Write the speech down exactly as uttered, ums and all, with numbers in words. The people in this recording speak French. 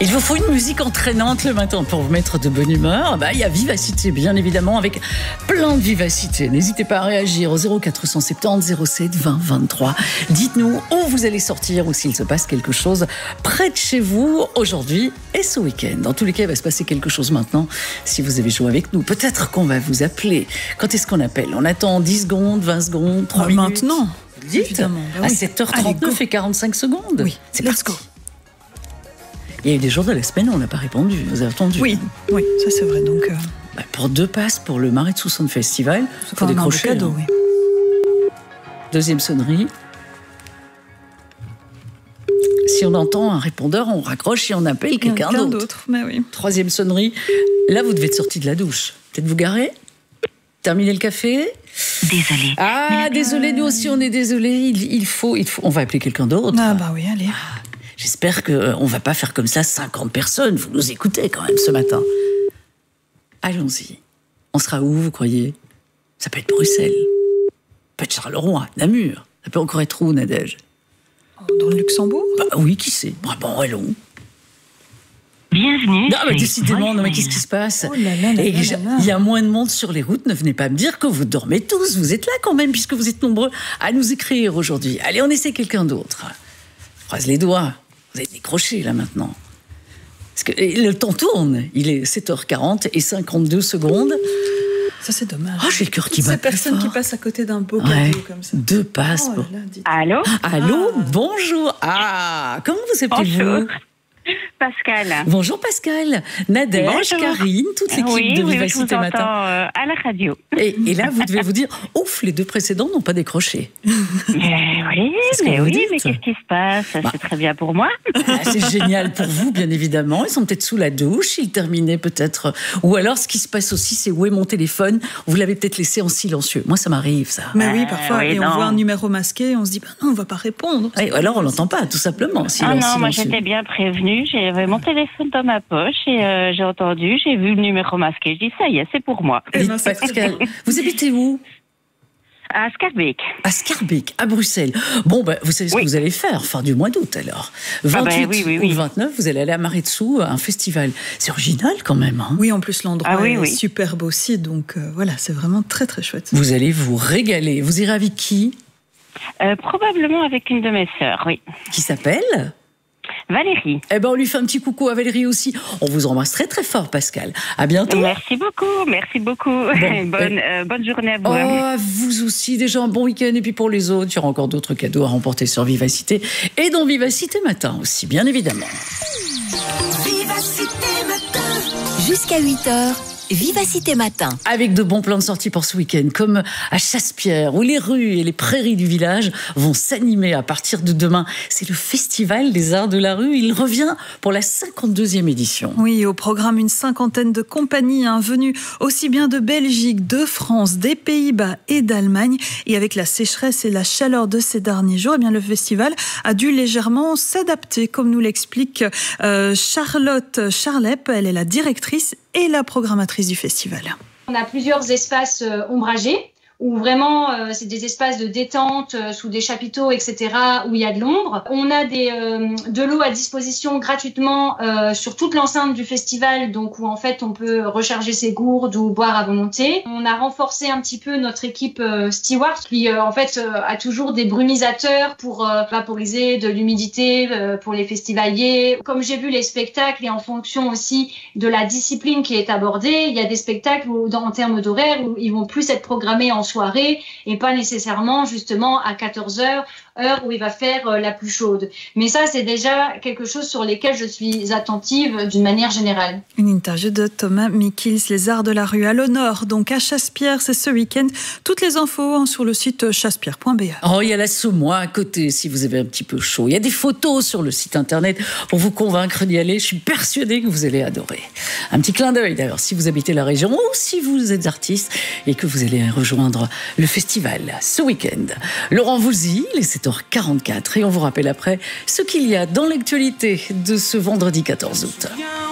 Il vous faut une musique entraînante le matin pour vous mettre de bonne humeur. Bah, il y a Vivacité, bien évidemment, avec plein de vivacité. N'hésitez pas à réagir au zéro quatre cent soixante-dix zéro sept vingt vingt-trois. Dites-nous où vous allez sortir ou s'il se passe quelque chose près de chez vous aujourd'hui et ce week-end. Dans tous les cas, il va se passer quelque chose maintenant. Si vous avez joué avec nous, peut-être qu'on va vous appeler. Quand est-ce qu'on appelle? On attend dix secondes, vingt secondes, trois bah, minutes. Maintenant, dites, évidemment. Bah, à oui. sept heures trente-neuf et quarante-cinq secondes. Oui, c'est let's parti. go. Il y a eu des jours de la semaine où on n'a pas répondu. Vous avez attendu. Oui, oui, ça c'est vrai. Donc, euh... bah, pour deux passes pour le Maretsu Sound Festival, il faut un décrocher. cadeau, hein. oui. Deuxième sonnerie. Si on entend un répondeur, on raccroche et on appelle quelqu'un Quelqu'un d'autre. d'autre, mais oui. Troisième sonnerie. Là, vous devez être sorti de la douche. Peut-être vous garer. Terminer le café. Désolée. Ah, désolé, nous aussi on est désolé. Il, il, faut, il faut. On va appeler quelqu'un d'autre. Ah bah oui, allez. J'espère qu'on ne va pas faire comme ça cinquante personnes. Vous nous écoutez quand même ce matin. Allons-y. On sera où, vous croyez? Ça peut être Bruxelles. Ça peut être Charleroi, Namur. Ça peut encore être où, Nadège? Dans le Luxembourg? Bah oui, qui sait? Bah bon, allons. Bienvenue. Non, mais décidément, non, mais qu'est-ce qui se passe? Oh là là là Et là j'ai- là là. Il y a moins de monde sur les routes. Ne venez pas me dire que vous dormez tous. Vous êtes là quand même, puisque vous êtes nombreux à nous écrire aujourd'hui. Allez, on essaie quelqu'un d'autre. Croise les doigts. Vous avez décroché, là, maintenant. Parce que et le temps tourne. Il est sept heures quarante et cinquante-deux secondes. Ça c'est dommage. Oh, j'ai le cœur qui Toutes bat ces plus personnes qui fort. passent à côté d'un beau Ouais, cadeau comme ça. deux passes. Oh pour- là là, dites- Allô? Allô, Ah. bonjour. Ah, comment vous appelez-vous? Bonjour. Pascal. Bonjour Pascal, Nadège, Bonjour. Karine, toute l'équipe Oui, de oui, je vous Vivacité entends Matin. euh, à la radio. Et, et là, vous devez vous dire, ouf, les deux précédents n'ont pas décroché. Mais oui, C'est ce que mais vous oui, dites. mais qu'est-ce qui se passe? Bah. C'est très bien pour moi. Ah, c'est génial pour vous, bien évidemment. Ils sont peut-être sous la douche, ils terminaient peut-être. Ou alors, ce qui se passe aussi, c'est où est mon téléphone? Vous l'avez peut-être laissé en silencieux. Moi, ça m'arrive, ça. Mais oui, Euh, parfois, oui, et on non. voit un numéro masqué, et on se dit, bah non, on va pas répondre. Ouais, ou alors, on l'entend pas, tout simplement. s'il est Ah en non, moi silencieux. j'étais bien prévenue. J'avais mon téléphone dans ma poche et euh, j'ai entendu, j'ai vu le numéro masqué. Je dis, ça y est, c'est pour moi. Eh Dites, ben, c'est très Pascal, vous habitez où? À Scarbeck. À Scarbeck, à Bruxelles. Bon, ben, vous savez ce Oui. que vous allez faire, fin du mois d'août alors. Ah vingt-huit ben, oui, oui, ou oui. le vingt-neuf, vous allez aller à Maretsu, à un festival. C'est original quand même. Hein. Oui, en plus, l'endroit Ah oui, est oui. superbe aussi, donc euh, voilà, c'est vraiment très très chouette. Vous allez vous régaler. Vous irez avec qui? Euh, probablement avec une de mes sœurs, oui. Qui s'appelle? Valérie. Eh ben, on lui fait un petit coucou à Valérie aussi. On vous embrasse très très fort, Pascal. À bientôt. Merci beaucoup, merci beaucoup. bonne, euh, bonne journée à vous. Oh, hein. à vous aussi, déjà un bon week-end. Et puis pour les autres, il y aura encore d'autres cadeaux à remporter sur Vivacité. Et dans Vivacité Matin aussi, bien évidemment. Jusqu'à huit heures, Vivacité Matin. Avec de bons plans de sortie pour ce week-end, comme à Chassepierre, où les rues et les prairies du village vont s'animer à partir de demain. C'est le Festival des Arts de la Rue. Il revient pour la cinquante-deuxième édition. Oui, au programme, une cinquantaine de compagnies hein, venues aussi bien de Belgique, de France, des Pays-Bas et d'Allemagne. Et avec la sécheresse et la chaleur de ces derniers jours, eh bien, le festival a dû légèrement s'adapter, comme nous l'explique euh, Charlotte Charlep. Elle est la directrice et la programmatrice du festival. On a plusieurs espaces euh, ombragés où vraiment euh, c'est des espaces de détente euh, sous des chapiteaux, et cetera, où il y a de l'ombre. On a des, euh, de l'eau à disposition gratuitement euh, sur toute l'enceinte du festival, donc où en fait on peut recharger ses gourdes ou boire à volonté. On a renforcé un petit peu notre équipe euh, steward qui euh, en fait euh, a toujours des brumisateurs pour euh, vaporiser de l'humidité euh, pour les festivaliers. Comme j'ai vu les spectacles et en fonction aussi de la discipline qui est abordée, il y a des spectacles où, dans, en termes d'horaire où ils vont plus être programmés en soirée et pas nécessairement justement à quatorze heures, heure où il va faire euh, la plus chaude. Mais ça, c'est déjà quelque chose sur lesquels je suis attentive d'une manière générale. Une interview de Thomas Mikils, les Arts de la Rue à l'honneur. Donc à Chassepierre, c'est ce week-end. Toutes les infos hein, sur le site chassepierre point b e. Oh, il y a la Saumois à côté, si vous avez un petit peu chaud. Il y a des photos sur le site internet pour vous convaincre d'y aller. Je suis persuadée que vous allez adorer. Un petit clin d'œil d'ailleurs, si vous habitez la région ou si vous êtes artiste et que vous allez rejoindre le festival ce week-end. Laurent Voulzy, il est sept heures quarante-quatre et on vous rappelle après ce qu'il y a dans l'actualité de ce vendredi quatorze août.